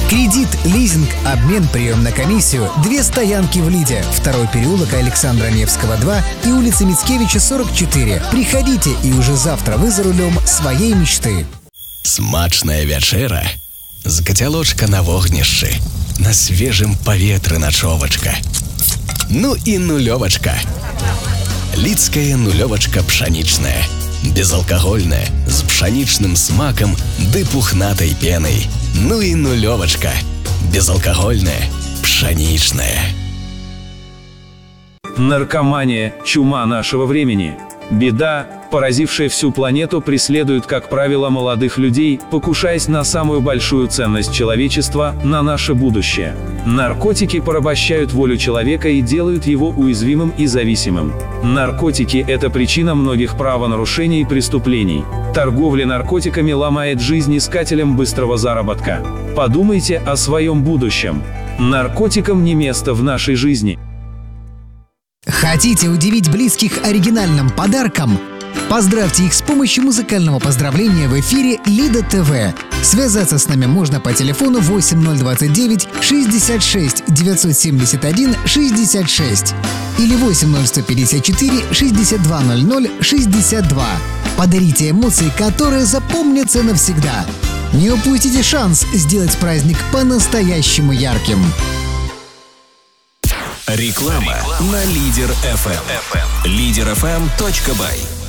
Кредит, лизинг, обмен, прием на комиссию. 2 стоянки в Лиде. 2-й переулок Александра Невского, 2 и улица Мицкевича, 44. Приходите, и уже завтра вы за рулем своей мечты. Смачная вячэра з кацялочка на вогнішчы, на свежым паветры начовачка. Ну і нулёвачка. Лідская нулёвачка пшанічная, безалкагольная, з пшанічным смакам ды пухнатай пенай. Ну і нулёвачка, безалкогольная, пшеничная. Наркомания – чума нашего времени. Беда, поразившая всю планету, преследует, как правило, молодых людей, покушаясь на самую большую ценность человечества – на наше будущее. Наркотики порабощают волю человека и делают его уязвимым и зависимым. Наркотики – это причина многих правонарушений и преступлений. Торговля наркотиками ломает жизнь искателям быстрого заработка. Подумайте о своем будущем. Наркотикам не место в нашей жизни. Хотите удивить близких оригинальным подарком? Поздравьте их с помощью музыкального поздравления в эфире Лида ТВ. Связаться с нами можно по телефону 8029 66 971 66 или 8154 6200 62. Подарите эмоции, которые запомнятся навсегда. Не упустите шанс сделать праздник по-настоящему ярким. Реклама на Лидер FM. Liderfm.by